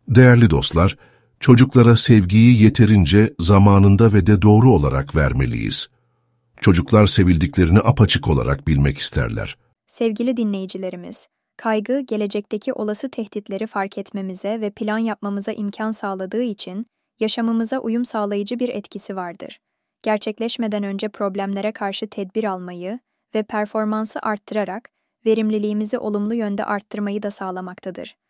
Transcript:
Değerli dostlar, çocuklara sevgiyi yeterince, zamanında ve de doğru olarak vermeliyiz. Çocuklar sevildiklerini apaçık olarak bilmek isterler. Sevgili dinleyicilerimiz, kaygı gelecekteki olası tehditleri fark etmemize ve plan yapmamıza imkan sağladığı için yaşamımıza uyum sağlayıcı bir etkisi vardır. Gerçekleşmeden önce problemlere karşı tedbir almayı ve performansı arttırarak verimliliğimizi olumlu yönde arttırmayı da sağlamaktadır.